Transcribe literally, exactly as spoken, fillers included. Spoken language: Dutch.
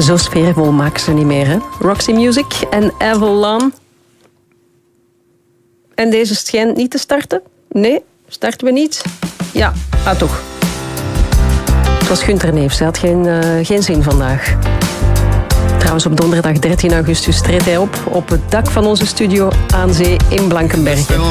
Zo sfeervol maken ze niet meer, hè? Roxy Music en Avalon. En deze schijnt niet te starten? Nee, starten we niet? Ja, ah toch. Het was Gunther Neefs, hij had geen, uh, geen zin vandaag. Trouwens, op donderdag dertien augustus treedt hij op op het dak van onze studio aan zee in Blankenberge.